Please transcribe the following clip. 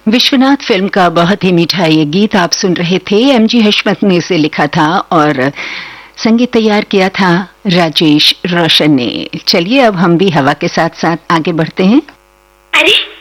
Vishwanath film का बहुत ही मीठा ये गीत आप सुन रहे थे। एमजी हशमत ने इसे लिखा था और संगीत तैयार किया था राजेश रोशन ने। चलिए अब हम भी हवा के साथ साथ आगे बढ़ते हैं। अरे